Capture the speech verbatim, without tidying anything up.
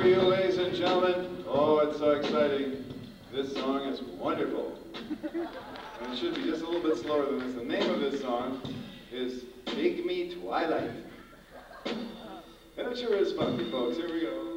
you, ladies and gentlemen. Oh, it's so exciting. This song is wonderful. And it should be just a little bit slower than this. The name of this song is Take Me Twilight. And it sure is funky, folks. Here we go.